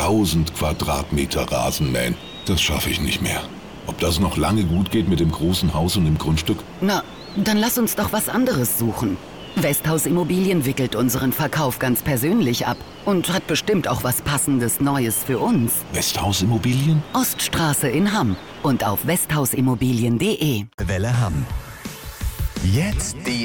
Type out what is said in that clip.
1000 Quadratmeter Rasenmähen. Das schaffe ich nicht mehr. Ob das noch lange gut geht mit dem großen Haus und dem Grundstück? Na, dann lass uns doch was anderes suchen. Westhaus Immobilien wickelt unseren Verkauf ganz persönlich ab und hat bestimmt auch was Passendes Neues für uns. Westhaus Immobilien? Oststraße in Hamm und auf westhausimmobilien.de. Welle Hamm. Jetzt die